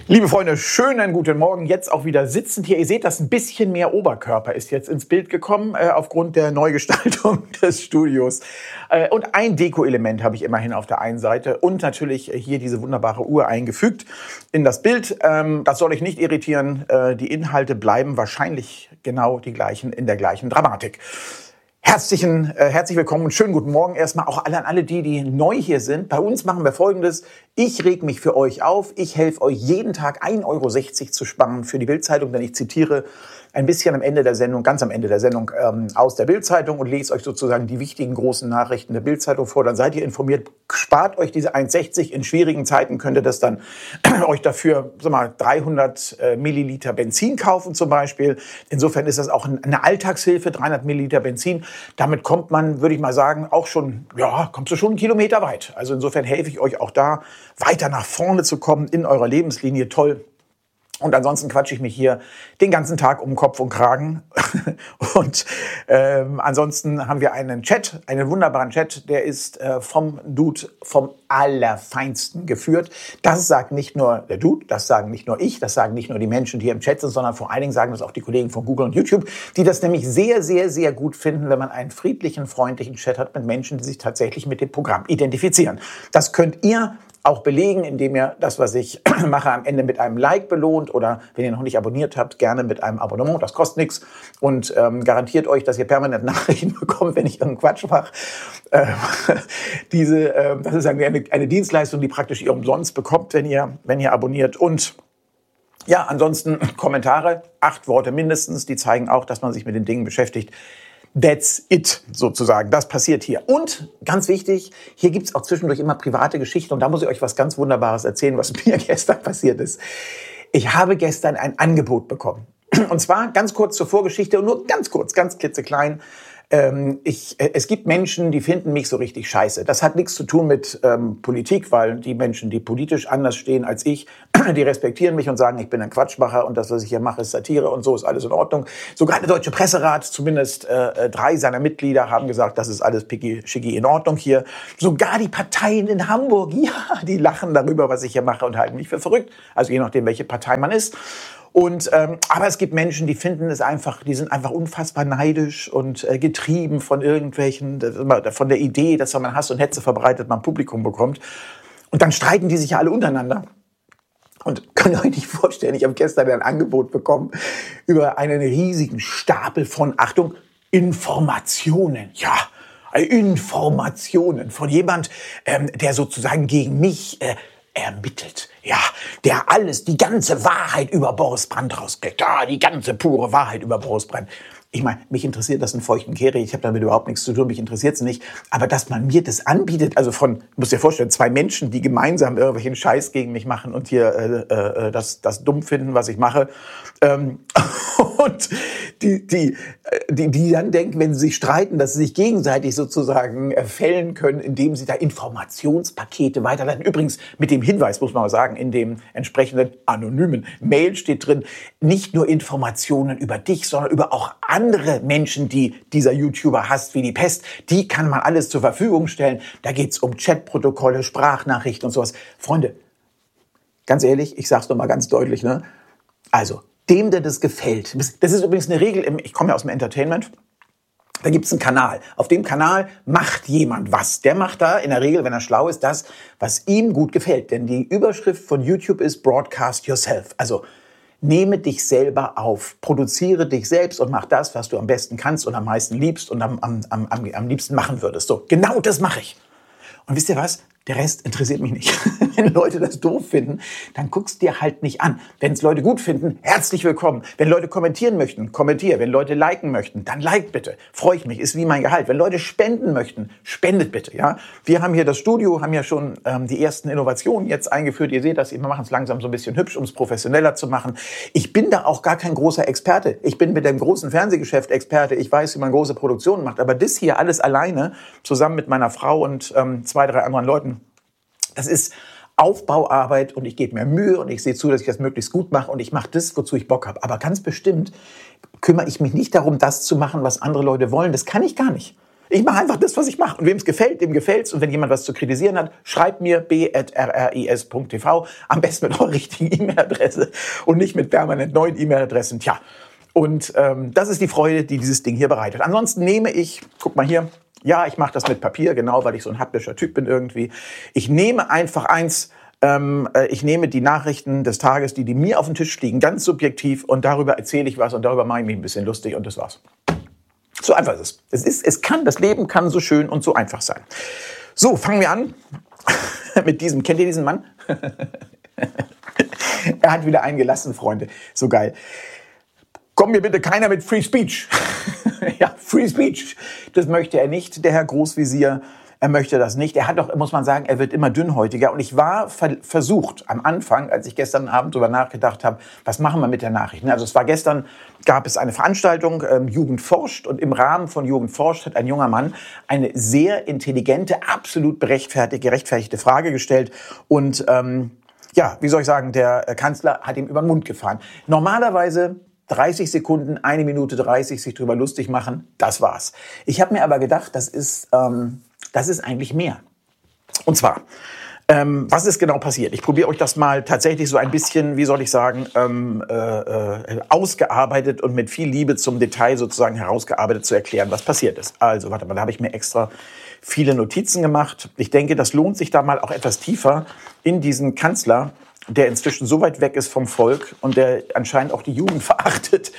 Liebe Freunde, schönen guten Morgen. Jetzt auch wieder sitzend hier. Ihr seht, dass ein bisschen mehr Oberkörper ist jetzt ins Bild gekommen aufgrund der Neugestaltung des Studios. Und ein Deko-Element habe ich immerhin auf der einen Seite und natürlich hier diese wunderbare Uhr eingefügt in das Bild. Das soll euch nicht irritieren. Die Inhalte bleiben wahrscheinlich genau die gleichen in der gleichen Dramatik. Herzlich willkommen und schönen guten Morgen erstmal auch an alle, die neu hier sind. Bei uns machen wir Folgendes. Ich reg mich für euch auf. Ich helfe euch jeden Tag 1,60 € zu sparen für die Bild-Zeitung, denn ich zitiere ein bisschen am Ende der Sendung, ganz am Ende der Sendung aus der Bild-Zeitung und lese euch sozusagen die wichtigen großen Nachrichten der Bild-Zeitung vor. Dann seid ihr informiert, spart euch diese 1,60 €. In schwierigen Zeiten könnt ihr das dann euch dafür 300 Milliliter Benzin kaufen zum Beispiel. Insofern ist das auch eine Alltagshilfe, 300 Milliliter Benzin. Damit kommt man, würde ich mal sagen, auch schon, kommst du schon einen Kilometer weit. Also insofern helfe ich euch auch da, weiter nach vorne zu kommen in eurer Lebenslinie. Toll. Und ansonsten quatsche ich mich hier den ganzen Tag um Kopf und Kragen. Und ansonsten haben wir einen Chat, einen wunderbaren Chat, der ist vom Dude vom Allerfeinsten geführt. Das sagt nicht nur der Dude, das sagen nicht nur ich, das sagen nicht nur die Menschen, die hier im Chat sind, sondern vor allen Dingen sagen das auch die Kollegen von Google und YouTube, die das nämlich sehr, sehr, sehr gut finden, wenn man einen friedlichen, freundlichen Chat hat mit Menschen, die sich tatsächlich mit dem Programm identifizieren. Das könnt ihr auch belegen, indem ihr das, was ich mache, am Ende mit einem Like belohnt oder, wenn ihr noch nicht abonniert habt, gerne mit einem Abonnement. Das kostet nichts und garantiert euch, dass ihr permanent Nachrichten bekommt, wenn ich irgendeinen Quatsch mache. Das ist eine Dienstleistung, die praktisch ihr umsonst bekommt, wenn ihr abonniert. Und ja, ansonsten Kommentare, 8 Worte mindestens, die zeigen auch, dass man sich mit den Dingen beschäftigt. That's it, sozusagen. Das passiert hier. Und, ganz wichtig, hier gibt's auch zwischendurch immer private Geschichten. Und da muss ich euch was ganz Wunderbares erzählen, was mir gestern passiert ist. Ich habe gestern ein Angebot bekommen. Und zwar ganz kurz zur Vorgeschichte und nur ganz kurz, ganz klitzeklein. Es gibt Menschen, die finden mich so richtig scheiße. Das hat nichts zu tun mit Politik, weil die Menschen, die politisch anders stehen als ich, die respektieren mich und sagen, ich bin ein Quatschmacher und das, was ich hier mache, ist Satire und so, ist alles in Ordnung. Sogar der Deutsche Presserat, zumindest 3 seiner Mitglieder haben gesagt, das ist alles picki-schicki in Ordnung hier. Sogar die Parteien in Hamburg, ja, die lachen darüber, was ich hier mache und halten mich für verrückt. Also je nachdem, welche Partei man ist. Und aber es gibt Menschen, die finden es einfach, die sind einfach unfassbar neidisch und getrieben von irgendwelchen, von der Idee, dass wenn man Hass und Hetze verbreitet, man Publikum bekommt. Und dann streiten die sich ja alle untereinander. Und könnt ihr euch nicht vorstellen, ich habe gestern ein Angebot bekommen über einen riesigen Stapel von, Achtung, Informationen. Ja, Informationen von jemand, der sozusagen gegen mich ermittelt, ja, der die ganze Wahrheit über Boris Brandt rauskriegt, die ganze pure Wahrheit über Boris Brandt. Ich meine, mich interessiert das in feuchten Kehricht, ich habe damit überhaupt nichts zu tun, mich interessiert es nicht, aber dass man mir das anbietet, also du musst dir vorstellen, 2 Menschen, die gemeinsam irgendwelchen Scheiß gegen mich machen und hier das dumm finden, was ich mache, und die dann denken, wenn sie sich streiten, dass sie sich gegenseitig sozusagen fällen können, indem sie da Informationspakete weiterleiten. Übrigens mit dem Hinweis, muss man mal sagen, in dem entsprechenden anonymen Mail steht drin, nicht nur Informationen über dich, sondern über auch andere Menschen, die dieser YouTuber hasst wie die Pest. Die kann man alles zur Verfügung stellen. Da geht's um Chatprotokolle, Sprachnachrichten und sowas. Freunde, ganz ehrlich, ich sag's noch mal ganz deutlich, ne? Also, dem, der das gefällt. Das ist übrigens eine Regel, ich komme ja aus dem Entertainment. Da gibt's einen Kanal. Auf dem Kanal macht jemand was. Der macht da in der Regel, wenn er schlau ist, das, was ihm gut gefällt. Denn die Überschrift von YouTube ist Broadcast Yourself. Also nehme dich selber auf, produziere dich selbst und mach das, was du am besten kannst und am meisten liebst und am liebsten machen würdest. So, genau das mache ich. Und wisst ihr was? Der Rest interessiert mich nicht. Wenn Leute das doof finden, dann guck's dir halt nicht an. Wenn es Leute gut finden, herzlich willkommen. Wenn Leute kommentieren möchten, kommentier. Wenn Leute liken möchten, dann like bitte. Freue ich mich, ist wie mein Gehalt. Wenn Leute spenden möchten, spendet bitte. Ja, wir haben hier das Studio, haben ja schon die ersten Innovationen jetzt eingeführt. Ihr seht das, wir machen es langsam so ein bisschen hübsch, um es professioneller zu machen. Ich bin da auch gar kein großer Experte. Ich bin mit dem großen Fernsehgeschäft Experte. Ich weiß, wie man große Produktionen macht. Aber das hier alles alleine, zusammen mit meiner Frau und 2, 3 anderen Leuten, das ist Aufbauarbeit und ich gebe mir Mühe und ich sehe zu, dass ich das möglichst gut mache und ich mache das, wozu ich Bock habe. Aber ganz bestimmt kümmere ich mich nicht darum, das zu machen, was andere Leute wollen. Das kann ich gar nicht. Ich mache einfach das, was ich mache. Und wem es gefällt, dem gefällt's. Und wenn jemand was zu kritisieren hat, schreibt mir b@rris.tv. Am besten mit eurer richtigen E-Mail-Adresse und nicht mit permanent neuen E-Mail-Adressen. Tja, und das ist die Freude, die dieses Ding hier bereitet. Ansonsten nehme ich, guck mal hier, ja, ich mache das mit Papier, genau, weil ich so ein haptischer Typ bin irgendwie. Ich nehme einfach eins, ich nehme die Nachrichten des Tages, die mir auf den Tisch liegen, ganz subjektiv, und darüber erzähle ich was und darüber mache ich mich ein bisschen lustig und das war's. So einfach ist es. Das Leben kann so schön und so einfach sein. So, fangen wir an mit diesem, kennt ihr diesen Mann? Er hat wieder einen gelassen, Freunde. So geil. Komm mir bitte keiner mit Free Speech. Ja, Free Speech. Das möchte er nicht, der Herr Großvisier. Er möchte das nicht. Er hat doch, muss man sagen, er wird immer dünnhäutiger. Und ich war versucht am Anfang, als ich gestern Abend darüber nachgedacht habe, was machen wir mit der Nachricht? Also es war gestern, gab es eine Veranstaltung, Jugend forscht. Und im Rahmen von Jugend forscht hat ein junger Mann eine sehr intelligente, absolut gerechtfertigte Frage gestellt. Und ja, wie soll ich sagen, der Kanzler hat ihm über den Mund gefahren. Normalerweise 30 Sekunden, 1 Minute 30 sich drüber lustig machen, das war's. Ich habe mir aber gedacht, das ist eigentlich mehr. Und zwar, was ist genau passiert? Ich probiere euch das mal tatsächlich so ein bisschen, wie soll ich sagen, ausgearbeitet und mit viel Liebe zum Detail sozusagen herausgearbeitet zu erklären, was passiert ist. Also, warte mal, da habe ich mir extra viele Notizen gemacht. Ich denke, das lohnt sich da mal auch etwas tiefer in diesen Kanzler, der inzwischen so weit weg ist vom Volk und der anscheinend auch die Jugend verachtet,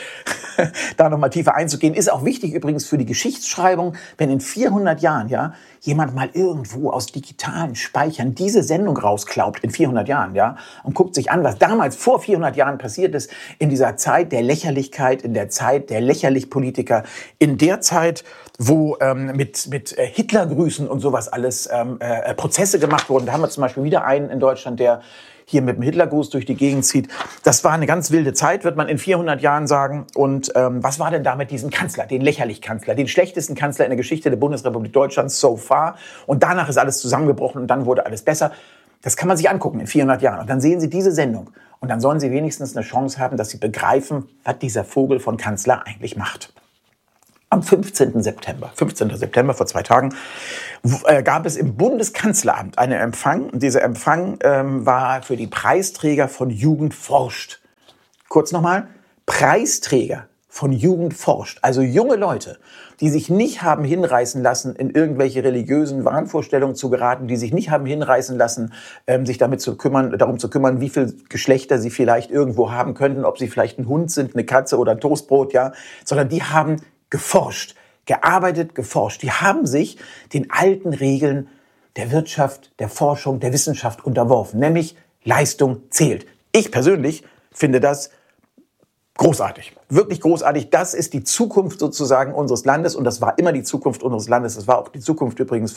da nochmal tiefer einzugehen. Ist auch wichtig übrigens für die Geschichtsschreibung, wenn in 400 Jahren ja jemand mal irgendwo aus digitalen Speichern diese Sendung rausklaubt, in 400 Jahren, ja, und guckt sich an, was damals vor 400 Jahren passiert ist, in dieser Zeit der Lächerlichkeit, in der Zeit der Lächerlich-Politiker, in der Zeit, wo mit Hitlergrüßen und sowas alles Prozesse gemacht wurden. Da haben wir zum Beispiel wieder einen in Deutschland, der hier mit dem Hitlergruß durch die Gegend zieht. Das war eine ganz wilde Zeit, wird man in 400 Jahren sagen. Und was war denn da mit diesem Kanzler, den Lächerlich-Kanzler, den schlechtesten Kanzler in der Geschichte der Bundesrepublik Deutschlands so far? Und danach ist alles zusammengebrochen und dann wurde alles besser. Das kann man sich angucken in 400 Jahren. Und dann sehen Sie diese Sendung. Und dann sollen Sie wenigstens eine Chance haben, dass Sie begreifen, was dieser Vogel von Kanzler eigentlich macht. Am 15. September vor 2 Tagen, gab es im Bundeskanzleramt einen Empfang. Dieser Empfang war für die Preisträger von Jugend forscht. Kurz nochmal, Preisträger von Jugend forscht. Also junge Leute, die sich nicht haben hinreißen lassen, in irgendwelche religiösen Wahnvorstellungen zu geraten, die sich nicht haben hinreißen lassen, sich darum zu kümmern, wie viel Geschlechter sie vielleicht irgendwo haben könnten, ob sie vielleicht ein Hund sind, eine Katze oder ein Toastbrot, ja, sondern die haben geforscht, gearbeitet, geforscht. Die haben sich den alten Regeln der Wirtschaft, der Forschung, der Wissenschaft unterworfen, nämlich Leistung zählt. Ich persönlich finde das großartig, wirklich großartig. Das ist die Zukunft sozusagen unseres Landes und das war immer die Zukunft unseres Landes. Das war auch die Zukunft übrigens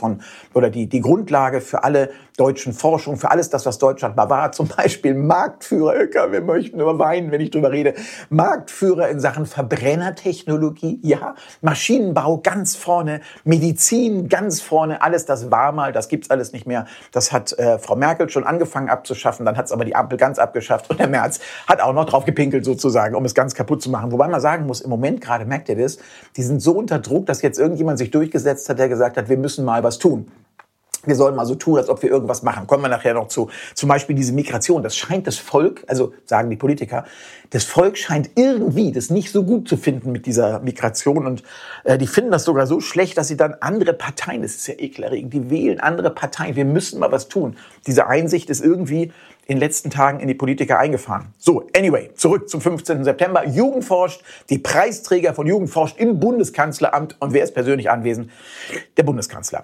die Grundlage für alle deutschen Forschung, für alles das, was Deutschland mal war. Zum Beispiel Marktführer, wir möchten nur weinen, wenn ich drüber rede. Marktführer in Sachen Verbrennertechnologie, ja, Maschinenbau ganz vorne, Medizin ganz vorne, alles das war mal, das gibt's alles nicht mehr. Das hat Frau Merkel schon angefangen abzuschaffen, dann hat's aber die Ampel ganz abgeschafft und der Merz hat auch noch drauf gepinkelt sozusagen, um es ganz kaputt zu machen. Wobei man sagen muss, im Moment gerade, merkt ihr das, die sind so unter Druck, dass jetzt irgendjemand sich durchgesetzt hat, der gesagt hat, wir müssen mal was tun. Wir sollen mal so tun, als ob wir irgendwas machen. Kommen wir nachher noch zu. Zum Beispiel diese Migration. Das scheint das Volk, also sagen die Politiker, das Volk scheint irgendwie das nicht so gut zu finden mit dieser Migration. Und die finden das sogar so schlecht, dass sie dann andere Parteien, das ist ja ekelerregend, die wählen andere Parteien. Wir müssen mal was tun. Diese Einsicht ist irgendwie in den letzten Tagen in die Politiker eingefahren. So, anyway, zurück zum 15. September. Jugend forscht, die Preisträger von Jugend forscht im Bundeskanzleramt. Und wer ist persönlich anwesend? Der Bundeskanzler.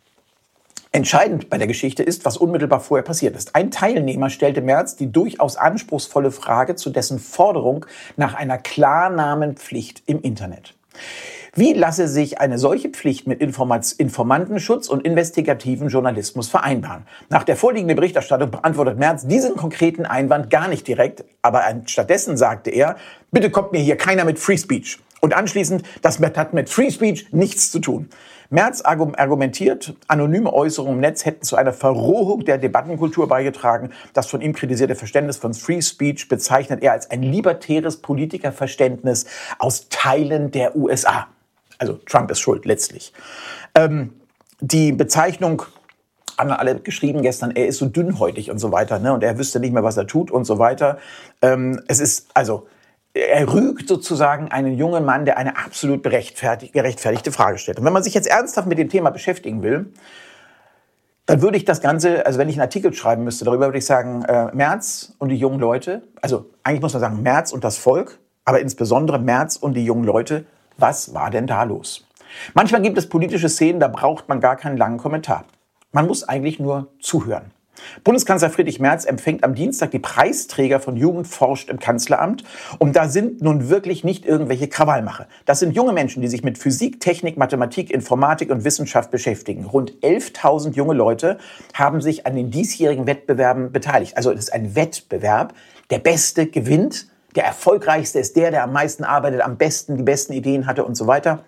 Entscheidend bei der Geschichte ist, was unmittelbar vorher passiert ist. Ein Teilnehmer stellte Merz die durchaus anspruchsvolle Frage zu dessen Forderung nach einer Klarnamenpflicht im Internet. Wie lasse sich eine solche Pflicht mit Informantenschutz und investigativen Journalismus vereinbaren? Nach der vorliegenden Berichterstattung beantwortet Merz diesen konkreten Einwand gar nicht direkt, aber stattdessen sagte er, bitte kommt mir hier keiner mit Free Speech. Und anschließend, das hat mit Free Speech nichts zu tun. Merz argumentiert, anonyme Äußerungen im Netz hätten zu einer Verrohung der Debattenkultur beigetragen. Das von ihm kritisierte Verständnis von Free Speech bezeichnet er als ein libertäres Politikerverständnis aus Teilen der USA. Also Trump ist schuld, letztlich. Die Bezeichnung, haben alle geschrieben gestern, er ist so dünnhäutig und so weiter, ne? Und er wüsste nicht mehr, was er tut und so weiter. Es ist, also, er rügt sozusagen einen jungen Mann, der eine absolut gerechtfertigte Frage stellt. Und wenn man sich jetzt ernsthaft mit dem Thema beschäftigen will, dann würde ich das Ganze, also wenn ich einen Artikel schreiben müsste, darüber würde ich sagen, Merz und die jungen Leute, also eigentlich muss man sagen, Merz und das Volk, aber insbesondere Merz und die jungen Leute, was war denn da los? Manchmal gibt es politische Szenen, da braucht man gar keinen langen Kommentar. Man muss eigentlich nur zuhören. Bundeskanzler Friedrich Merz empfängt am Dienstag die Preisträger von Jugend forscht im Kanzleramt. Und da sind nun wirklich nicht irgendwelche Krawallmacher. Das sind junge Menschen, die sich mit Physik, Technik, Mathematik, Informatik und Wissenschaft beschäftigen. Rund 11.000 junge Leute haben sich an den diesjährigen Wettbewerben beteiligt. Also es ist ein Wettbewerb. Der Beste gewinnt. Der Erfolgreichste ist der am meisten arbeitet, am besten die besten Ideen hatte und so weiter.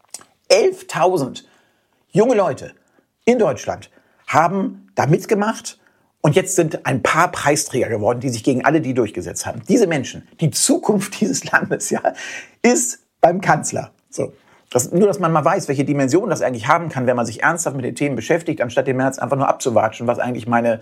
11.000 junge Leute in Deutschland haben da mitgemacht und jetzt sind ein paar Preisträger geworden, die sich gegen alle die durchgesetzt haben. Diese Menschen, die Zukunft dieses Landes, ja, ist beim Kanzler. So. Nur, dass man mal weiß, welche Dimension das eigentlich haben kann, wenn man sich ernsthaft mit den Themen beschäftigt, anstatt den März einfach nur abzuwatschen, was eigentlich meine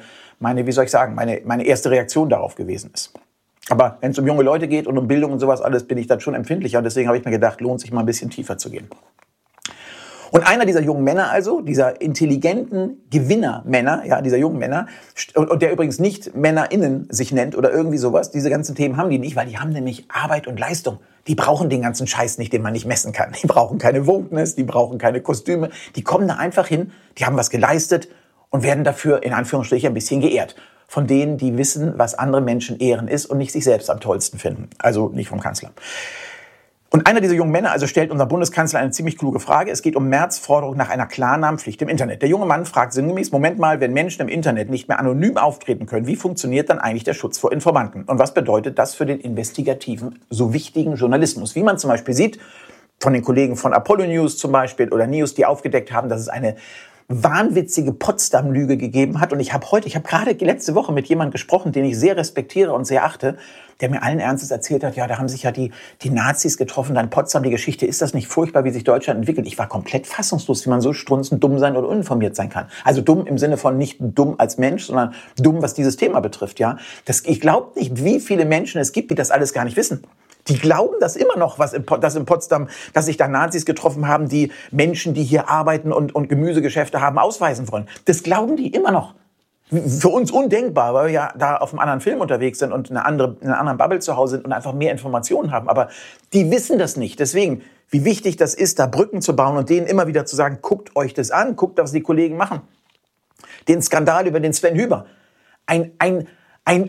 erste Reaktion darauf gewesen ist. Aber wenn es um junge Leute geht und um Bildung und sowas alles, bin ich dann schon empfindlicher und deswegen habe ich mir gedacht, lohnt sich mal ein bisschen tiefer zu gehen. Und einer dieser jungen Männer also, dieser intelligenten Gewinnermänner, ja, dieser jungen Männer, und der übrigens nicht MännerInnen sich nennt oder irgendwie sowas, diese ganzen Themen haben die nicht, weil die haben nämlich Arbeit und Leistung. Die brauchen den ganzen Scheiß nicht, den man nicht messen kann. Die brauchen keine Wokeness, die brauchen keine Kostüme. Die kommen da einfach hin, die haben was geleistet und werden dafür in Anführungsstrichen ein bisschen geehrt. Von denen, die wissen, was andere Menschen ehren ist und nicht sich selbst am tollsten finden. Also nicht vom Kanzler. Und einer dieser jungen Männer also stellt unserem Bundeskanzler eine ziemlich kluge Frage. Es geht um Merz' Forderung nach einer Klarnamenpflicht im Internet. Der junge Mann fragt sinngemäß, Moment mal, wenn Menschen im Internet nicht mehr anonym auftreten können, wie funktioniert dann eigentlich der Schutz vor Informanten? Und was bedeutet das für den investigativen, so wichtigen Journalismus? Wie man zum Beispiel sieht, von den Kollegen von Apollo News zum Beispiel oder News, die aufgedeckt haben, dass es eine wahnwitzige Potsdam-Lüge gegeben hat. Und ich habe gerade letzte Woche mit jemandem gesprochen, den ich sehr respektiere und sehr achte, der mir allen Ernstes erzählt hat, ja, da haben sich ja die Nazis getroffen, dann Potsdam, die Geschichte, ist das nicht furchtbar, wie sich Deutschland entwickelt? Ich war komplett fassungslos, wie man so strunzend dumm sein oder uninformiert sein kann. Also dumm im Sinne von nicht dumm als Mensch, sondern dumm, was dieses Thema betrifft, ja. Ich glaube nicht, wie viele Menschen es gibt, die das alles gar nicht wissen. Die glauben das immer noch, dass in Potsdam, dass sich da Nazis getroffen haben, die Menschen, die hier arbeiten und Gemüsegeschäfte haben, ausweisen wollen. Das glauben die immer noch. Für uns undenkbar, weil wir ja da auf einem anderen Film unterwegs sind und in einer anderen Bubble zu Hause sind und einfach mehr Informationen haben. Aber die wissen das nicht. Deswegen, wie wichtig das ist, da Brücken zu bauen und denen immer wieder zu sagen, guckt euch das an, guckt, was die Kollegen machen. Den Skandal über den Sven Hüber. Ein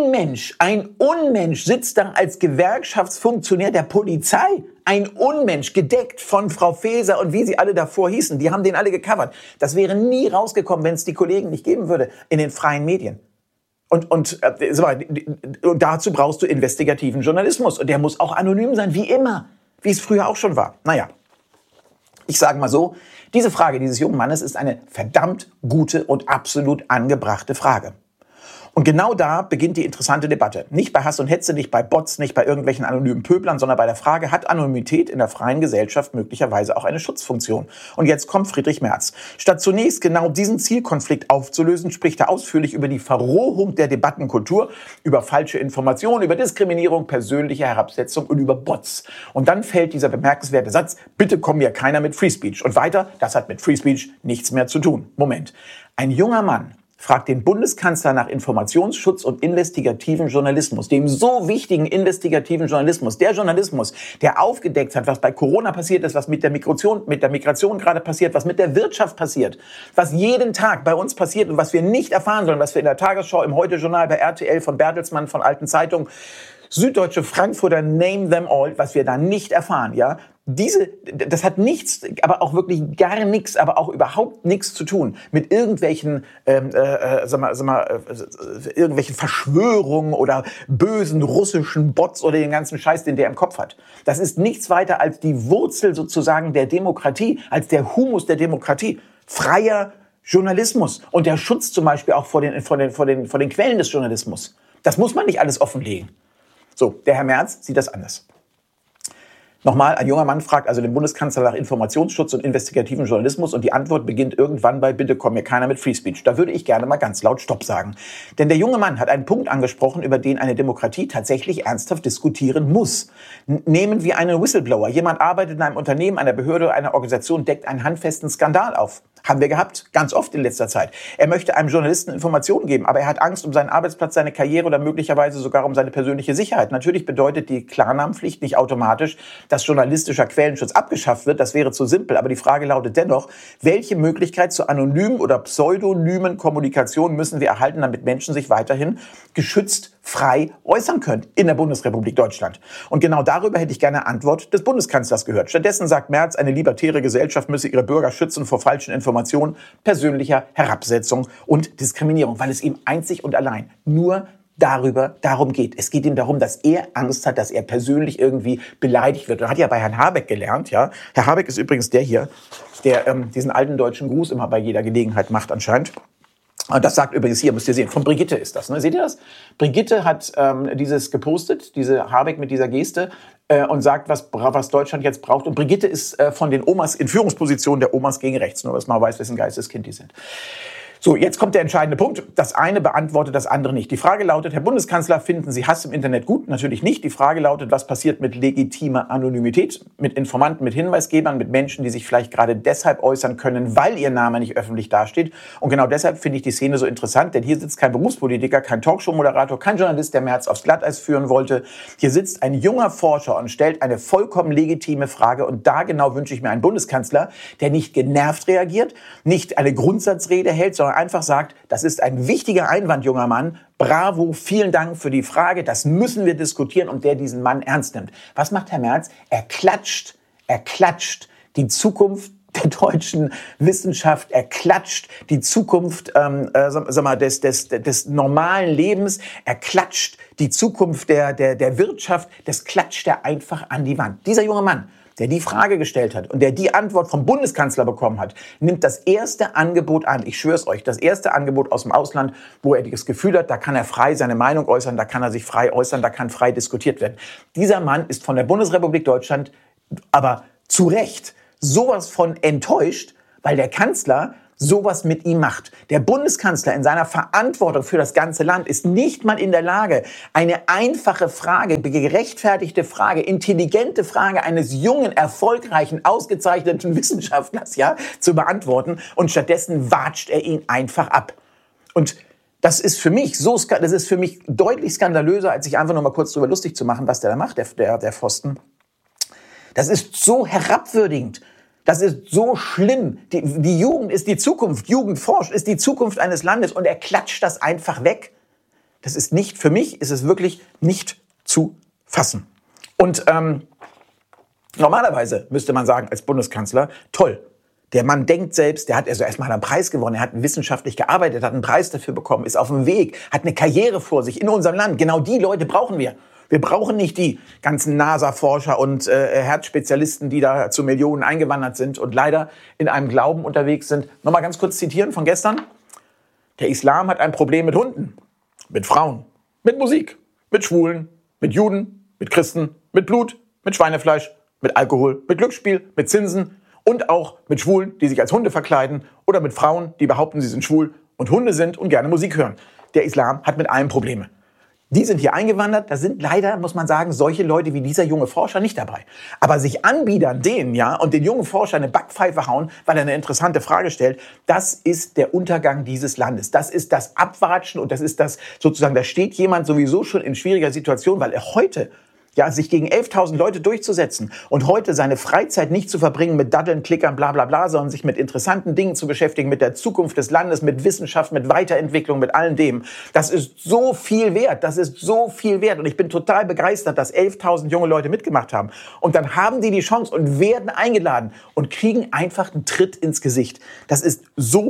Unmensch sitzt da als Gewerkschaftsfunktionär der Polizei. Ein Unmensch, gedeckt von Frau Faeser und wie sie alle davor hießen. Die haben den alle gecovert. Das wäre nie rausgekommen, wenn es die Kollegen nicht geben würde in den freien Medien. Und dazu brauchst du investigativen Journalismus. Und der muss auch anonym sein, wie immer. Wie es früher auch schon war. Naja, ich sage mal so, diese Frage dieses jungen Mannes ist eine verdammt gute und absolut angebrachte Frage. Und genau da beginnt die interessante Debatte. Nicht bei Hass und Hetze, nicht bei Bots, nicht bei irgendwelchen anonymen Pöblern, sondern bei der Frage, hat Anonymität in der freien Gesellschaft möglicherweise auch eine Schutzfunktion? Und jetzt kommt Friedrich Merz. Statt zunächst genau diesen Zielkonflikt aufzulösen, spricht er ausführlich über die Verrohung der Debattenkultur, über falsche Informationen, über Diskriminierung, persönliche Herabsetzung und über Bots. Und dann fällt dieser bemerkenswerte Satz, bitte komm mir keiner mit Free Speech. Und weiter, das hat mit Free Speech nichts mehr zu tun. Moment. Ein junger Mann fragt den Bundeskanzler nach Informationsschutz und investigativen Journalismus, dem so wichtigen investigativen Journalismus, der Journalismus, der aufgedeckt hat, was bei Corona passiert ist, was mit der Migration gerade passiert, was mit der Wirtschaft passiert, was jeden Tag bei uns passiert und was wir nicht erfahren sollen, was wir in der Tagesschau, im Heute-Journal, bei RTL, von Bertelsmann, von alten Zeitungen, Süddeutsche, Frankfurter, name them all, was wir da nicht erfahren, ja. Das hat nichts, aber auch wirklich gar nichts, aber auch überhaupt nichts zu tun mit irgendwelchen, irgendwelchen Verschwörungen oder bösen russischen Bots oder den ganzen Scheiß, den der im Kopf hat. Das ist nichts weiter als die Wurzel sozusagen der Demokratie, als der Humus der Demokratie. Freier Journalismus und der Schutz zum Beispiel auch vor den Quellen des Journalismus. Das muss man nicht alles offenlegen. So, der Herr Merz sieht das anders. Nochmal, ein junger Mann fragt also den Bundeskanzler nach Informationsschutz und investigativen Journalismus und die Antwort beginnt irgendwann bei "Bitte komm mir keiner mit Free Speech". Da würde ich gerne mal ganz laut Stopp sagen. Denn der junge Mann hat einen Punkt angesprochen, über den eine Demokratie tatsächlich ernsthaft diskutieren muss. Nehmen wir einen Whistleblower. Jemand arbeitet in einem Unternehmen, einer Behörde, einer Organisation, deckt einen handfesten Skandal auf. Haben wir gehabt, ganz oft in letzter Zeit. Er möchte einem Journalisten Informationen geben, aber er hat Angst um seinen Arbeitsplatz, seine Karriere oder möglicherweise sogar um seine persönliche Sicherheit. Natürlich bedeutet die Klarnamenpflicht nicht automatisch, dass journalistischer Quellenschutz abgeschafft wird. Das wäre zu simpel. Aber die Frage lautet dennoch, welche Möglichkeit zur anonymen oder pseudonymen Kommunikation müssen wir erhalten, damit Menschen sich weiterhin geschützt frei äußern können in der Bundesrepublik Deutschland? Und genau darüber hätte ich gerne eine Antwort des Bundeskanzlers gehört. Stattdessen sagt Merz, eine libertäre Gesellschaft müsse ihre Bürger schützen vor falschen Informationen, persönlicher Herabsetzung und Diskriminierung, weil es ihm einzig und allein nur darum geht. Es geht ihm darum, dass er Angst hat, dass er persönlich irgendwie beleidigt wird. Er hat ja bei Herrn Habeck gelernt, ja. Herr Habeck ist übrigens der hier, der diesen alten deutschen Gruß immer bei jeder Gelegenheit macht anscheinend. Und das sagt übrigens hier, müsst ihr sehen, von Brigitte ist das. Ne? Seht ihr das? Brigitte hat dieses gepostet, diese Habeck mit dieser Geste und sagt, was Deutschland jetzt braucht. Und Brigitte ist von den Omas in Führungspositionen der Omas gegen rechts, nur dass man weiß, wessen Geisteskind die sind. So, jetzt kommt der entscheidende Punkt. Das eine beantwortet das andere nicht. Die Frage lautet, Herr Bundeskanzler, finden Sie Hass im Internet gut? Natürlich nicht. Die Frage lautet, was passiert mit legitimer Anonymität, mit Informanten, mit Hinweisgebern, mit Menschen, die sich vielleicht gerade deshalb äußern können, weil ihr Name nicht öffentlich dasteht. Und genau deshalb finde ich die Szene so interessant, denn hier sitzt kein Berufspolitiker, kein Talkshow-Moderator, kein Journalist, der Merz aufs Glatteis führen wollte. Hier sitzt ein junger Forscher und stellt eine vollkommen legitime Frage. Und da genau wünsche ich mir einen Bundeskanzler, der nicht genervt reagiert, nicht eine Grundsatzrede hält, sondern einfach sagt, das ist ein wichtiger Einwand, junger Mann. Bravo, vielen Dank für die Frage. Das müssen wir diskutieren und der diesen Mann ernst nimmt. Was macht Herr Merz? Er klatscht die Zukunft der deutschen Wissenschaft, er klatscht die Zukunft des normalen Lebens, er klatscht die Zukunft der Wirtschaft, das klatscht er einfach an die Wand. Dieser junge Mann, der die Frage gestellt hat und der die Antwort vom Bundeskanzler bekommen hat, nimmt das erste Angebot an. Ich schwöre es euch, das erste Angebot aus dem Ausland, wo er das Gefühl hat, da kann er frei seine Meinung äußern, da kann er sich frei äußern, da kann frei diskutiert werden. Dieser Mann ist von der Bundesrepublik Deutschland aber zu Recht sowas von enttäuscht, weil der Kanzler sowas mit ihm macht. Der Bundeskanzler in seiner Verantwortung für das ganze Land ist nicht mal in der Lage, eine einfache Frage, gerechtfertigte Frage, intelligente Frage eines jungen, erfolgreichen, ausgezeichneten Wissenschaftlers, ja, zu beantworten. Und stattdessen watscht er ihn einfach ab. Und das ist für mich deutlich skandalöser, als sich einfach nur mal kurz drüber lustig zu machen, was der da macht, der Pfosten. Das ist so herabwürdigend. Das ist so schlimm. Die Jugend ist die Zukunft. Jugend forscht, ist die Zukunft eines Landes. Und er klatscht das einfach weg. Das ist nicht, für mich ist es wirklich nicht zu fassen. Und normalerweise müsste man sagen, als Bundeskanzler, toll. Der Mann denkt selbst, der hat also erstmal einen Preis gewonnen, er hat wissenschaftlich gearbeitet, hat einen Preis dafür bekommen, ist auf dem Weg, hat eine Karriere vor sich in unserem Land. Genau die Leute brauchen wir. Wir brauchen nicht die ganzen NASA-Forscher und Herzspezialisten, die da zu Millionen eingewandert sind und leider in einem Glauben unterwegs sind. Nochmal ganz kurz zitieren von gestern. Der Islam hat ein Problem mit Hunden, mit Frauen, mit Musik, mit Schwulen, mit Juden, mit Christen, mit Blut, mit Schweinefleisch, mit Alkohol, mit Glücksspiel, mit Zinsen und auch mit Schwulen, die sich als Hunde verkleiden oder mit Frauen, die behaupten, sie sind schwul und Hunde sind und gerne Musik hören. Der Islam hat mit allem Probleme. Die sind hier eingewandert, da sind leider, muss man sagen, solche Leute wie dieser junge Forscher nicht dabei. Aber sich anbiedern denen, ja, und den jungen Forscher eine Backpfeife hauen, weil er eine interessante Frage stellt, das ist der Untergang dieses Landes. Das ist das Abwatschen und das ist das sozusagen, da steht jemand sowieso schon in schwieriger Situation, weil er heute sich gegen 11.000 Leute durchzusetzen und heute seine Freizeit nicht zu verbringen mit Daddeln, Klickern, bla bla bla, sondern sich mit interessanten Dingen zu beschäftigen, mit der Zukunft des Landes, mit Wissenschaft, mit Weiterentwicklung, mit allem dem. Das ist so viel wert, Und ich bin total begeistert, dass 11.000 junge Leute mitgemacht haben. Und dann haben die Chance und werden eingeladen und kriegen einfach einen Tritt ins Gesicht. Das ist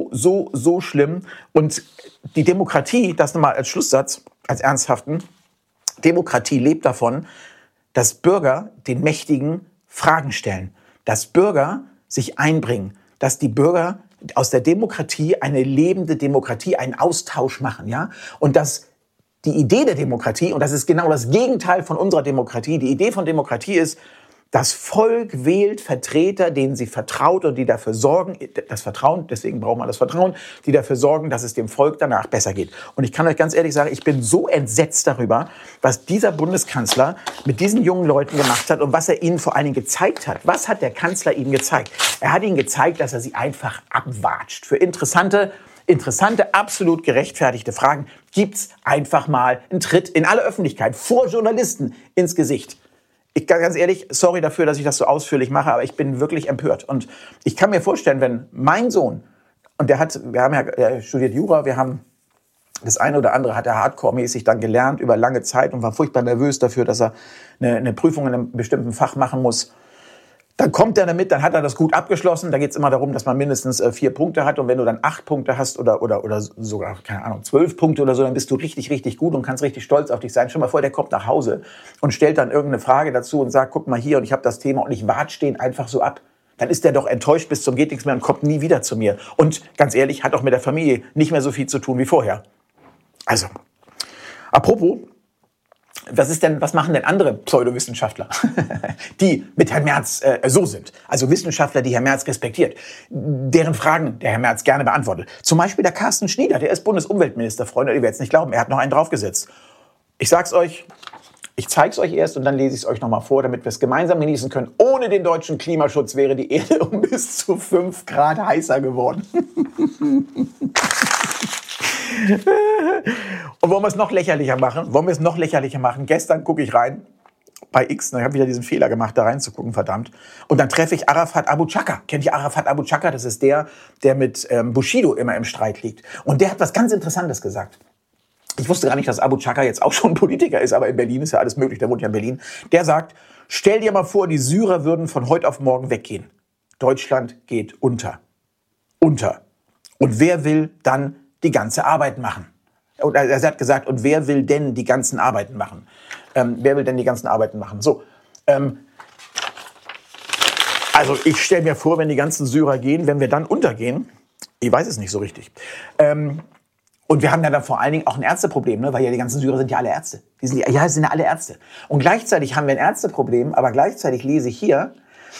so schlimm. Und die Demokratie, das nochmal als Schlusssatz, als ernsthaften, Demokratie lebt davon, dass Bürger den Mächtigen Fragen stellen, dass Bürger sich einbringen, dass die Bürger aus der Demokratie eine lebende Demokratie, einen Austausch machen, ja? Und dass die Idee der Demokratie, und das ist genau das Gegenteil von unserer Demokratie, die Idee von Demokratie ist, Das Volk wählt Vertreter, denen sie vertraut und die dafür sorgen, das Vertrauen, deswegen braucht man das Vertrauen, die dafür sorgen, dass es dem Volk danach besser geht. Und ich kann euch ganz ehrlich sagen, ich bin so entsetzt darüber, was dieser Bundeskanzler mit diesen jungen Leuten gemacht hat und was er ihnen vor allen Dingen gezeigt hat. Was hat der Kanzler ihnen gezeigt? Er hat ihnen gezeigt, dass er sie einfach abwatscht. Für interessante, absolut gerechtfertigte Fragen gibt's einfach mal einen Tritt in aller Öffentlichkeit, vor Journalisten, ins Gesicht. Ich ganz ehrlich, sorry dafür, dass ich das so ausführlich mache, aber ich bin wirklich empört. Und ich kann mir vorstellen, wenn mein Sohn, und er studiert Jura, wir haben das eine oder andere hat er hardcore-mäßig dann gelernt über lange Zeit und war furchtbar nervös dafür, dass er eine Prüfung in einem bestimmten Fach machen muss. Dann kommt er damit, dann hat er das gut abgeschlossen. Da geht es immer darum, dass man mindestens 4 Punkte hat. Und wenn du dann 8 Punkte hast oder sogar, keine Ahnung, 12 Punkte oder so, dann bist du richtig, richtig gut und kannst richtig stolz auf dich sein. Stell mal vor, der kommt nach Hause und stellt dann irgendeine Frage dazu und sagt, guck mal hier, und ich habe das Thema und ich watsch den einfach so ab. Dann ist der doch enttäuscht bis zum geht nichts mehr und kommt nie wieder zu mir. Und ganz ehrlich, hat auch mit der Familie nicht mehr so viel zu tun wie vorher. Also, apropos, was machen denn andere Pseudowissenschaftler, die mit Herrn Merz so sind? Also Wissenschaftler, die Herr Merz respektiert, deren Fragen der Herr Merz gerne beantwortet. Zum Beispiel der Carsten Schnieder, der ist Bundesumweltminister, Freunde, ihr werdet es nicht glauben, er hat noch einen draufgesetzt. Ich sag's euch, ich zeig's euch erst und dann lese ich es euch nochmal vor, damit wir es gemeinsam genießen können. Ohne den deutschen Klimaschutz wäre die Erde um bis zu 5 Grad heißer geworden. Und wollen wir es noch lächerlicher machen? Gestern gucke ich rein bei X, ich habe wieder diesen Fehler gemacht, da reinzugucken, verdammt. Und dann treffe ich Arafat Abu Chaka. Kennt ihr Arafat Abu Chaka? Das ist der mit Bushido immer im Streit liegt. Und der hat was ganz Interessantes gesagt. Ich wusste gar nicht, dass Abu Chaka jetzt auch schon Politiker ist, aber in Berlin ist ja alles möglich, der wohnt ja in Berlin. Der sagt, stell dir mal vor, die Syrer würden von heute auf morgen weggehen. Deutschland geht unter. Und wer will dann die ganze Arbeit machen? Und er hat gesagt, und wer will denn die ganzen Arbeiten machen? So, also ich stelle mir vor, wenn die ganzen Syrer gehen, wenn wir dann untergehen, ich weiß es nicht so richtig. Und wir haben ja dann vor allen Dingen auch ein Ärzteproblem, ne? Weil ja die ganzen Syrer sind ja alle Ärzte. Die sind ja alle Ärzte. Und gleichzeitig haben wir ein Ärzteproblem, aber gleichzeitig lese ich hier,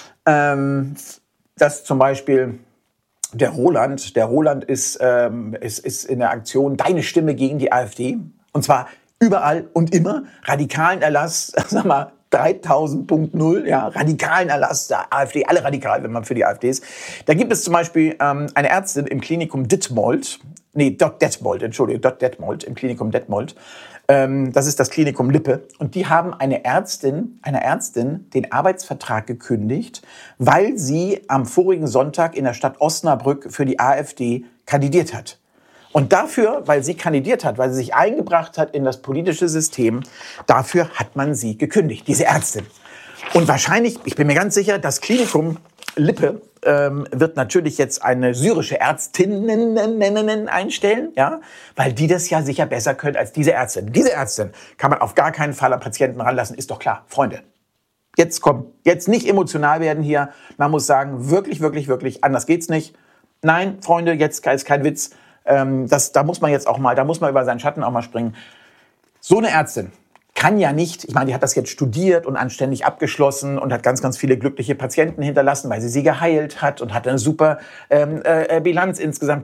dass zum Beispiel der Roland ist in der Aktion Deine Stimme gegen die AfD. Und zwar überall und immer. Radikalen Erlass, 3000.0 ja, radikalen Erlass der AfD. Alle radikal, wenn man für die AfD ist. Da gibt es zum Beispiel eine Ärztin im Klinikum Detmold. Im Klinikum Detmold. Das ist das Klinikum Lippe. Und die haben einer Ärztin den Arbeitsvertrag gekündigt, weil sie am vorigen Sonntag in der Stadt Osnabrück für die AfD kandidiert hat. Und dafür, weil sie kandidiert hat, weil sie sich eingebracht hat in das politische System, dafür hat man sie gekündigt, diese Ärztin. Und wahrscheinlich, ich bin mir ganz sicher, das Klinikum Lippe wird natürlich jetzt eine syrische Ärztin einstellen, ja, weil die das ja sicher besser können als diese Ärztin. Diese Ärztin kann man auf gar keinen Fall an Patienten ranlassen, ist doch klar. Freunde, jetzt nicht emotional werden hier. Man muss sagen, wirklich, wirklich, wirklich, anders geht's nicht. Nein, Freunde, jetzt ist kein Witz. Da muss man über seinen Schatten auch mal springen. So eine Ärztin kann ja nicht, ich meine, die hat das jetzt studiert und anständig abgeschlossen und hat ganz, ganz viele glückliche Patienten hinterlassen, weil sie geheilt hat und hat eine super Bilanz insgesamt.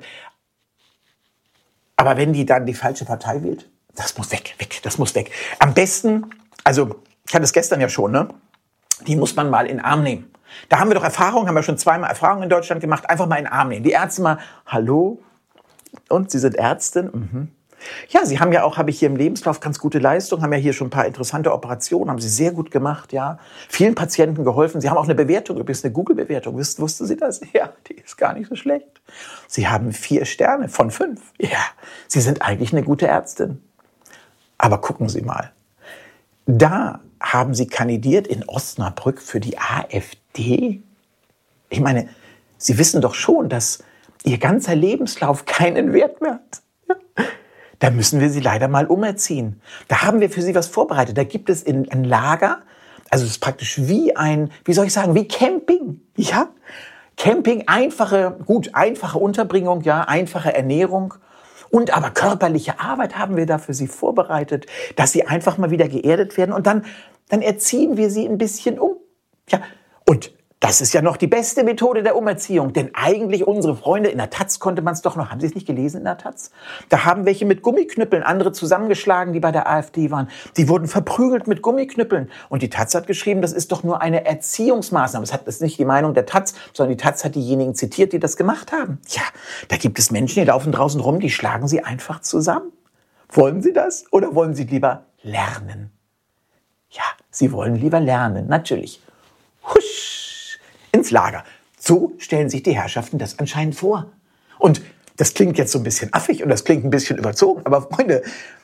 Aber wenn die dann die falsche Partei wählt, das muss weg. Am besten, also ich hatte es gestern ja schon, ne? Die muss man mal in den Arm nehmen. Da haben wir doch haben wir schon zweimal Erfahrungen in Deutschland gemacht, einfach mal in den Arm nehmen. Die Ärzte mal, hallo? Und Sie sind Ärztin? Mhm. Ja, Sie haben ja auch, habe ich hier im Lebenslauf, ganz gute Leistung, haben ja hier schon ein paar interessante Operationen, haben Sie sehr gut gemacht, ja. Vielen Patienten geholfen. Sie haben auch eine Bewertung, übrigens eine Google-Bewertung. Wussten Sie das? Ja, die ist gar nicht so schlecht. Sie haben 4 Sterne von 5. Ja, Sie sind eigentlich eine gute Ärztin. Aber gucken Sie mal. Da haben Sie kandidiert in Osnabrück für die AfD? Ich meine, Sie wissen doch schon, dass Ihr ganzer Lebenslauf keinen Wert mehr hat. Da müssen wir Sie leider mal umerziehen. Da haben wir für Sie was vorbereitet. Da gibt es ein Lager, also das ist praktisch wie wie Camping. Ja? Camping, einfache Unterbringung, ja, einfache Ernährung und aber körperliche Arbeit haben wir da für Sie vorbereitet, dass Sie einfach mal wieder geerdet werden und dann erziehen wir Sie ein bisschen um. Ja, und das ist ja noch die beste Methode der Umerziehung, denn eigentlich unsere Freunde, in der Taz konnte man es doch noch, haben Sie es nicht gelesen in der Taz? Da haben welche mit Gummiknüppeln andere zusammengeschlagen, die bei der AfD waren. Die wurden verprügelt mit Gummiknüppeln. Und die Taz hat geschrieben, das ist doch nur eine Erziehungsmaßnahme. Das ist nicht die Meinung der Taz, sondern die Taz hat diejenigen zitiert, die das gemacht haben. Ja, da gibt es Menschen, die laufen draußen rum, die schlagen sie einfach zusammen. Wollen Sie das oder wollen Sie lieber lernen? Ja, Sie wollen lieber lernen, natürlich. Husch! Ins Lager. So stellen sich die Herrschaften das anscheinend vor. Und das klingt jetzt so ein bisschen affig und das klingt ein bisschen überzogen. Aber Freunde,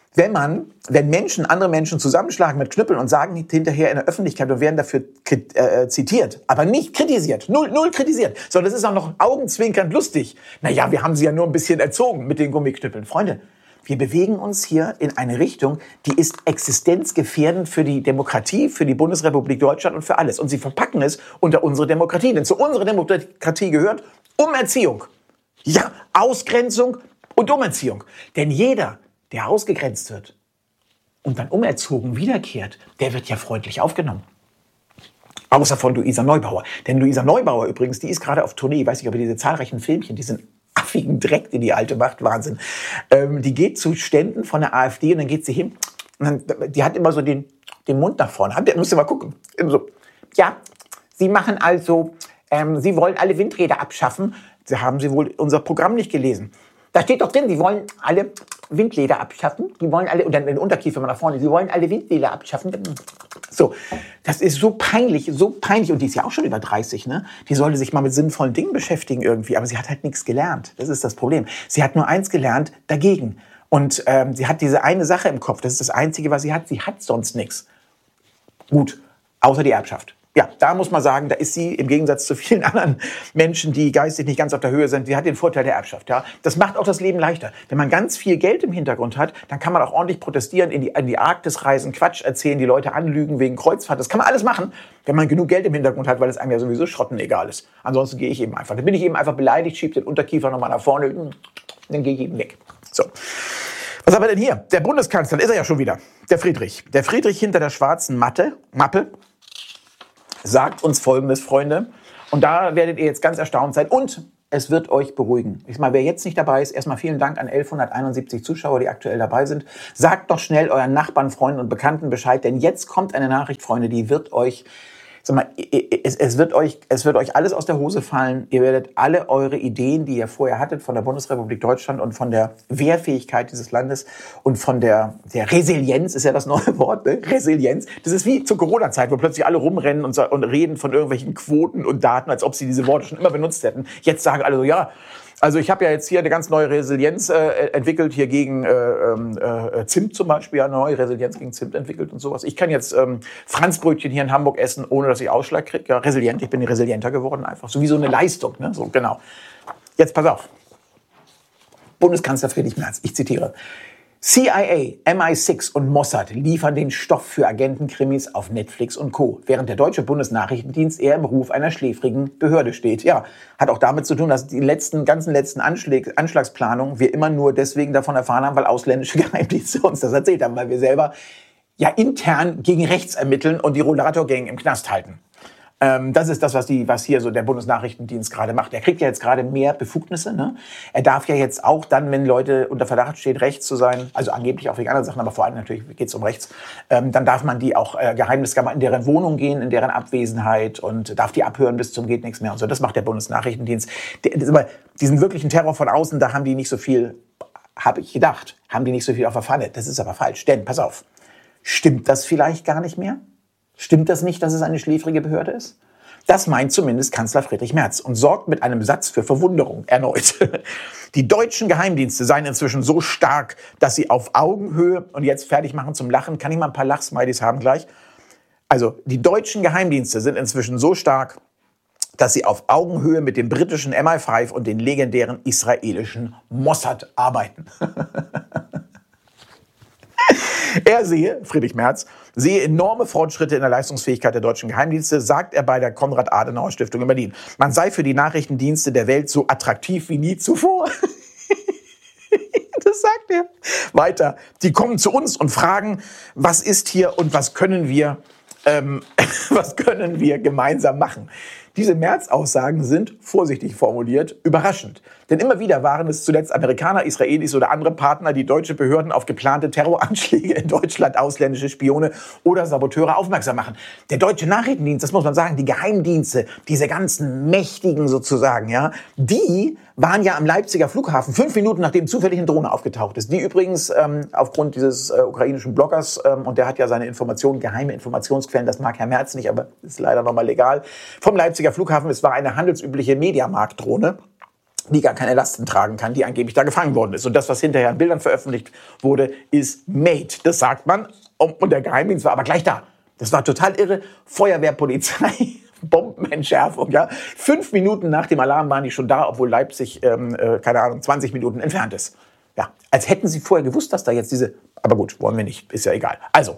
wenn Menschen andere Menschen zusammenschlagen mit Knüppeln und sagen hinterher in der Öffentlichkeit und werden dafür zitiert, aber nicht kritisiert, null kritisiert, sondern das ist auch noch augenzwinkernd lustig. Naja, wir haben sie ja nur ein bisschen erzogen mit den Gummiknüppeln. Freunde, wir bewegen uns hier in eine Richtung, die ist existenzgefährdend für die Demokratie, für die Bundesrepublik Deutschland und für alles. Und sie verpacken es unter unsere Demokratie. Denn zu unserer Demokratie gehört Umerziehung. Ja, Ausgrenzung und Umerziehung. Denn jeder, der ausgegrenzt wird und dann umerzogen wiederkehrt, der wird ja freundlich aufgenommen. Außer von Luisa Neubauer. Denn Luisa Neubauer übrigens, die ist gerade auf Tournee. Ich weiß nicht, ob ihr diese zahlreichen Filmchen, die sind affigen Dreck, den die Alte macht, Wahnsinn. Die geht zu Ständen von der AfD und dann geht sie hin. Und dann, die hat immer so den Mund nach vorne. Müsst ihr mal gucken. So, ja, Sie machen also, Sie wollen alle Windräder abschaffen. Sie haben Sie wohl unser Programm nicht gelesen. Da steht doch drin, Sie wollen alle Windräder abschaffen. Die wollen alle, und dann den Unterkiefer mal nach vorne, Sie wollen alle Windräder abschaffen. So, das ist so peinlich, so peinlich. Und die ist ja auch schon über 30, ne? Die sollte sich mal mit sinnvollen Dingen beschäftigen irgendwie. Aber sie hat halt nichts gelernt. Das ist das Problem. Sie hat nur eins gelernt, dagegen. Und sie hat diese eine Sache im Kopf. Das ist das Einzige, was sie hat. Sie hat sonst nichts. Gut, außer die Erbschaft. Ja, da muss man sagen, da ist sie im Gegensatz zu vielen anderen Menschen, die geistig nicht ganz auf der Höhe sind, sie hat den Vorteil der Erbschaft. Ja, das macht auch das Leben leichter. Wenn man ganz viel Geld im Hintergrund hat, dann kann man auch ordentlich protestieren, in die Arktis reisen, Quatsch erzählen, die Leute anlügen wegen Kreuzfahrt. Das kann man alles machen, wenn man genug Geld im Hintergrund hat, weil es einem ja sowieso schrottenegal ist. Ansonsten gehe ich eben einfach. Dann bin ich eben einfach beleidigt, schiebe den Unterkiefer nochmal nach vorne, dann gehe ich eben weg. So. Was haben wir denn hier? Der Bundeskanzler, ist er ja schon wieder. Der Friedrich. Der Friedrich hinter der schwarzen Mappe sagt uns Folgendes, Freunde. Und da werdet ihr jetzt ganz erstaunt sein. Und es wird euch beruhigen. Ich meine, wer jetzt nicht dabei ist, erstmal vielen Dank an 1171 Zuschauer, die aktuell dabei sind. Sagt doch schnell euren Nachbarn, Freunden und Bekannten Bescheid, denn jetzt kommt eine Nachricht, Freunde, die wird euch, sag mal, es wird euch alles aus der Hose fallen. Ihr werdet alle eure Ideen, die ihr vorher hattet von der Bundesrepublik Deutschland und von der Wehrfähigkeit dieses Landes und von der Resilienz, ist ja das neue Wort, ne? Resilienz. Das ist wie zur Corona-Zeit, wo plötzlich alle rumrennen und reden von irgendwelchen Quoten und Daten, als ob sie diese Worte schon immer benutzt hätten. Jetzt sagen alle so, ja, also ich habe ja jetzt hier eine ganz neue Resilienz entwickelt, hier gegen Zimt zum Beispiel, ja, eine neue Resilienz gegen Zimt entwickelt und sowas. Ich kann jetzt Franzbrötchen hier in Hamburg essen, ohne dass ich Ausschlag kriege. Ja, resilient, ich bin resilienter geworden einfach. So wie so eine Leistung, ne? So, genau. Jetzt pass auf. Bundeskanzler Friedrich Merz, ich zitiere. CIA, MI6 und Mossad liefern den Stoff für Agentenkrimis auf Netflix und Co., während der deutsche Bundesnachrichtendienst eher im Ruf einer schläfrigen Behörde steht. Ja, hat auch damit zu tun, dass die ganzen letzten Anschlagsplanungen wir immer nur deswegen davon erfahren haben, weil ausländische Geheimdienste uns das erzählt haben, weil wir selber ja intern gegen rechts ermitteln und die Rollator-Gang im Knast halten. Das ist das, was hier so der Bundesnachrichtendienst gerade macht. Er kriegt ja jetzt gerade mehr Befugnisse. Ne? Er darf ja jetzt auch dann, wenn Leute unter Verdacht stehen, rechts zu sein, also angeblich auch wegen anderen Sachen, aber vor allem natürlich geht es um rechts, dann darf man die auch geheimnisvoll in deren Wohnung gehen, in deren Abwesenheit und darf die abhören bis zum geht nichts mehr und so. Das macht der Bundesnachrichtendienst. Diesen wirklichen Terror von außen, da haben die nicht so viel, habe ich gedacht, haben die nicht so viel auf der Pfanne. Das ist aber falsch, denn, pass auf, stimmt das vielleicht gar nicht mehr? Stimmt das nicht, dass es eine schläfrige Behörde ist? Das meint zumindest Kanzler Friedrich Merz und sorgt mit einem Satz für Verwunderung erneut. Die deutschen Geheimdienste seien inzwischen so stark, dass sie auf Augenhöhe, und jetzt fertig machen zum Lachen, kann ich mal ein paar Lachsmilies haben gleich? Also, die deutschen Geheimdienste sind inzwischen so stark, dass sie auf Augenhöhe mit dem britischen MI5 und den legendären israelischen Mossad arbeiten. Er Friedrich Merz, sehe enorme Fortschritte in der Leistungsfähigkeit der deutschen Geheimdienste, sagt er bei der Konrad-Adenauer-Stiftung in Berlin. Man sei für die Nachrichtendienste der Welt so attraktiv wie nie zuvor. Das sagt er. Weiter. Die kommen zu uns und fragen, was ist hier und was können wir? Was können wir gemeinsam machen? Diese Merz-Aussagen sind, vorsichtig formuliert, überraschend. Denn immer wieder waren es zuletzt Amerikaner, Israelis oder andere Partner, die deutsche Behörden auf geplante Terroranschläge in Deutschland, ausländische Spione oder Saboteure aufmerksam machen. Der deutsche Nachrichtendienst, das muss man sagen, die Geheimdienste, diese ganzen Mächtigen sozusagen, ja, die waren ja am Leipziger Flughafen 5 Minuten, nachdem zufällig eine Drohne aufgetaucht ist. Die übrigens aufgrund dieses ukrainischen Bloggers, und der hat ja seine Informationen, geheime Informationsquellen, das mag Herr Merz nicht, aber ist leider nochmal legal, vom Leipziger Flughafen, es war eine handelsübliche Mediamarkt-Drohne, die gar keine Lasten tragen kann, die angeblich da gefangen worden ist. Und das, was hinterher in Bildern veröffentlicht wurde, ist made. Das sagt man. Und der Geheimdienst war aber gleich da. Das war total irre. Feuerwehr, Polizei, Bombenentschärfung, ja. 5 Minuten nach dem Alarm waren die schon da, obwohl Leipzig, 20 Minuten entfernt ist. Ja, als hätten sie vorher gewusst, dass da jetzt aber gut, wollen wir nicht, ist ja egal. Also,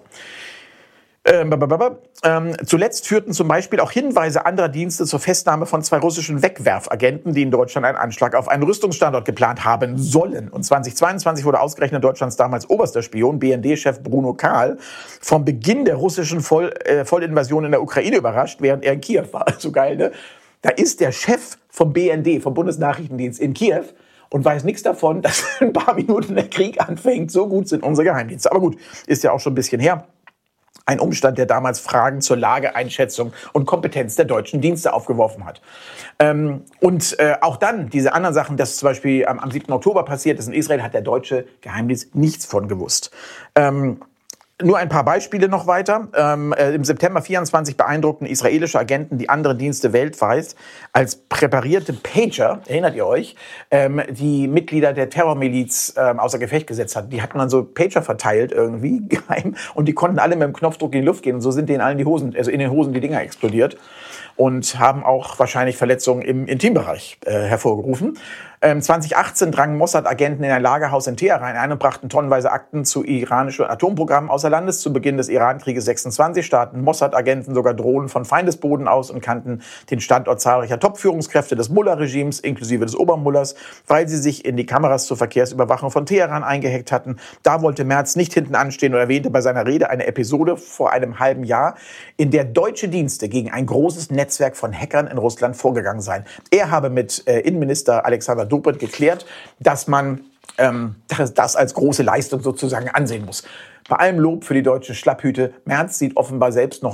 zuletzt führten zum Beispiel auch Hinweise anderer Dienste zur Festnahme von 2 russischen Wegwerfagenten, die in Deutschland einen Anschlag auf einen Rüstungsstandort geplant haben sollen. Und 2022 wurde ausgerechnet Deutschlands damals oberster Spion, BND-Chef Bruno Kahl, vom Beginn der russischen Vollinvasion in der Ukraine überrascht, während er in Kiew war. So geil, ne? Da ist der Chef vom BND, vom Bundesnachrichtendienst in Kiew, und weiß nichts davon, dass in ein paar Minuten der Krieg anfängt. So gut sind unsere Geheimdienste. Aber gut, ist ja auch schon ein bisschen her. Ein Umstand, der damals Fragen zur Lageeinschätzung und Kompetenz der deutschen Dienste aufgeworfen hat. Auch dann diese anderen Sachen, das zum Beispiel am 7. Oktober passiert ist in Israel, hat der deutsche Geheimdienst nichts von gewusst. Nur ein paar Beispiele noch weiter. Im September 24 beeindruckten israelische Agenten die anderen Dienste weltweit als präparierte Pager, erinnert ihr euch, die Mitglieder der Terrormiliz außer Gefecht gesetzt hatten. Die hatten dann so Pager verteilt irgendwie, geheim, und die konnten alle mit dem Knopfdruck in die Luft gehen. Und so sind denen allen in den Hosen die Dinger explodiert und haben auch wahrscheinlich Verletzungen im Intimbereich hervorgerufen. 2018 drangen Mossad-Agenten in ein Lagerhaus in Teheran ein und brachten tonnenweise Akten zu iranischen Atomprogrammen außer Landes. Zu Beginn des Iran-Krieges 26 starten Mossad-Agenten sogar Drohnen von Feindesboden aus und kannten den Standort zahlreicher Top-Führungskräfte des Mullah-Regimes, inklusive des Obermullahs, weil sie sich in die Kameras zur Verkehrsüberwachung von Teheran eingehackt hatten. Da wollte Merz nicht hinten anstehen und erwähnte bei seiner Rede eine Episode vor einem halben Jahr, in der deutsche Dienste gegen ein großes Netzwerk von Hackern in Russland vorgegangen seien. Er habe mit Innenminister Alexander Dobrindt geklärt, dass man das als große Leistung sozusagen ansehen muss. Bei allem Lob für die deutsche Schlapphüte, Merz sieht offenbar selbst noch